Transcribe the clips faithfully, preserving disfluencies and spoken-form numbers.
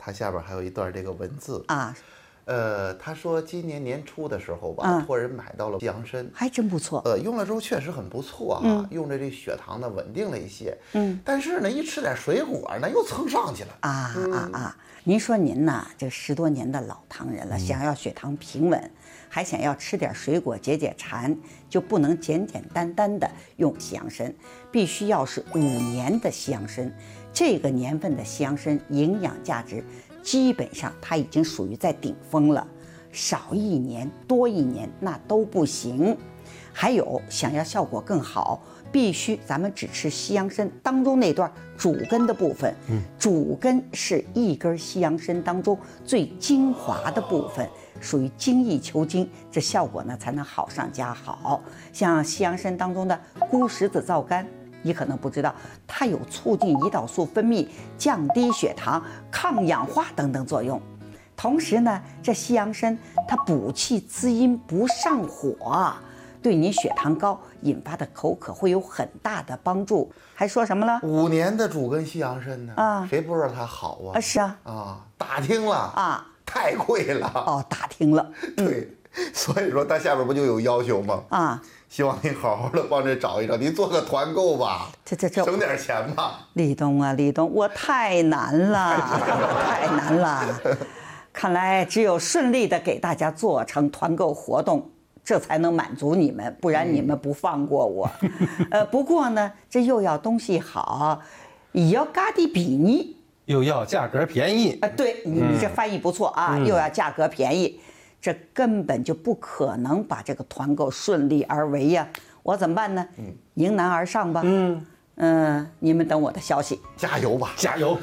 它下边还有一段这个文字啊。 呃，他说今年年初的时候吧， 嗯、 托人买到了西洋参， 还真不错。 呃，用了之后确实很不错啊，嗯、用着这血糖呢稳定了一些。嗯，但是呢，一吃点水果呢又蹭上去了。 啊啊啊！您说您呐，这十多年的老糖人了，嗯、想要血糖平稳，还想要吃点水果解解馋，就不能简简单单的用西洋参，必须要是五年的西洋参。这个年份的西洋参营养价值。基本上它已经属于在顶峰了，少一年多一年那都不行。还有想要效果更好，必须咱们只吃西洋参当中那段主根的部分。嗯，主根是一根西洋参当中最精华的部分，属于精益求精，这效果呢才能好上加好。像西洋参当中的孤石子皂苷。你可能不知道，它有促进胰岛素分泌、降低血糖、抗氧化等等作用。同时呢，这西洋参它补气滋阴不上火，对你血糖高引发的口渴会有很大的帮助。还说什么了？ 五年的主根西洋参呢？啊，谁不知道它好啊？ 啊，是啊， 啊，打听了啊， 太贵了。 哦，打听了， 嗯、对。所以说，他下边不就有要求吗？啊，希望您好好的帮着找一找，您做个团购吧， 这这这省点钱吧。 立冬啊，立冬，我太难了，太难了。看来只有顺利的给大家做成团购活动，这才能满足你们，不然你们不放过我。嗯、呃，不过呢，这又要东西好，也要嘎地比拟， 又要价格便宜。 啊，对你你这翻译不错啊，嗯、又要价格便宜。这根本就不可能把这个团购顺利而为呀！我怎么办呢？嗯，迎难而上吧。嗯嗯、呃，你们等我的消息， 加油吧， 加油！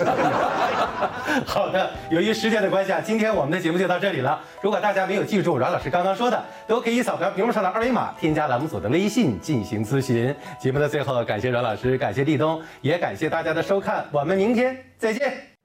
好的，由于时间的关系啊，今天我们的节目就到这里了。如果大家没有记住阮老师刚刚说的，都可以扫描屏幕上的二维码，添加栏目组的微信进行咨询。节目的最后，感谢阮老师，感谢立冬，也感谢大家的收看，我们明天再见。